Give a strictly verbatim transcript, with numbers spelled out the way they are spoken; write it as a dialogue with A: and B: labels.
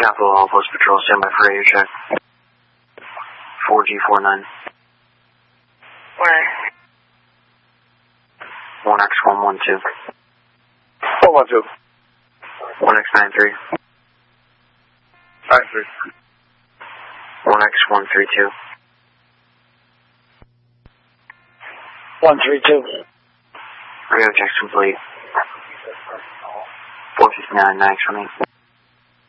A: Capital All Post Patrol, stand by for radio check. four G four nine.
B: Where?
A: one X one one two.
C: one one two.
A: one X nine three.
C: nine three.
A: one X one three two.
C: one three two.
A: Radio check's complete. four fifty-nine, nine X one eight.